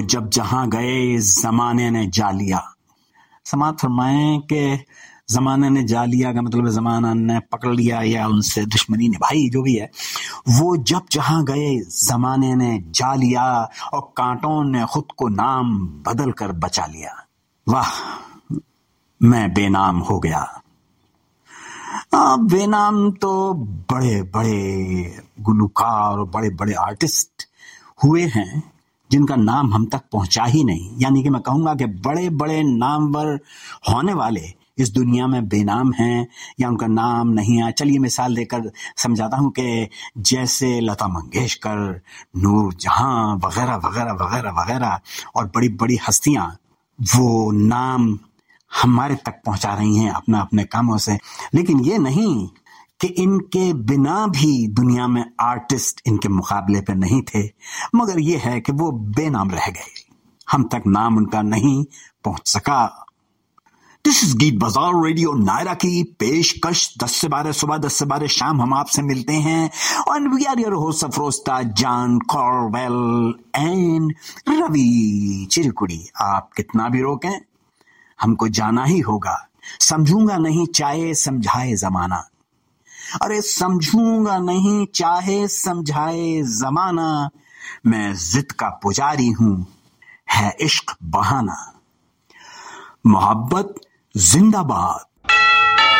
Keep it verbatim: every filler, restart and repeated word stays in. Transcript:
जब जहां गए जमाने ने जा लिया। समात फरमाएं कि जमाने ने जा लिया का मतलब जमाना ने पकड़ लिया या उनसे दुश्मनी निभाई, जो भी है। वो जब जहां गए जमाने ने जा लिया और कांटों ने खुद को नाम बदल कर बचा लिया। वाह, मैं बेनाम हो गया। आ, बेनाम तो बड़े बड़े गुलकार और बड़े बड़े आर्टिस्ट हुए हैं जिनका नाम हम तक पहुंचा ही नहीं। यानी कि मैं कहूंगा कि बड़े बड़े नामवर होने वाले इस दुनिया में बेनाम हैं या उनका नाम नहीं है। चलिए मिसाल देकर समझाता हूं कि जैसे लता मंगेशकर, नूर जहां वगैरह वगैरह वगैरह वगैरह और बड़ी बड़ी हस्तियां वो नाम हमारे तक पहुंचा रही हैं अपना अपने कामों से। लेकिन ये नहीं कि इनके बिना भी दुनिया में आर्टिस्ट इनके मुकाबले पे नहीं थे, मगर ये है कि वो बेनाम रह गए, हम तक नाम उनका नहीं पहुंच सका। दिस इज गीत बाजार रेडियो नायरा की पेशकश। दस से बारह सुबह, दस से बारह शाम हम आपसे मिलते हैं। और वी आर योर होस्ट अफरोस्ता जान कॉर्वेल एंड रवि चिरकुड़ी। आप कितना भी रोकें, हमको जाना ही होगा। समझूंगा नहीं चाहे समझाए जमाना, अरे समझूंगा नहीं चाहे समझाए जमाना। मैं जिद का पुजारी हूं, है इश्क बहाना। मोहब्बत जिंदाबाद।